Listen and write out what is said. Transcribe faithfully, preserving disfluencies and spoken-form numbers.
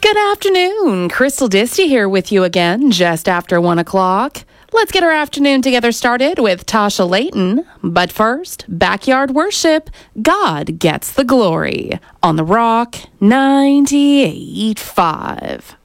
Good afternoon. Crystal Disty here with you again just after one o'clock. Let's get our afternoon together started with Tasha Layton. But first, backyard worship. God gets the glory on the Rock ninety-eight point five.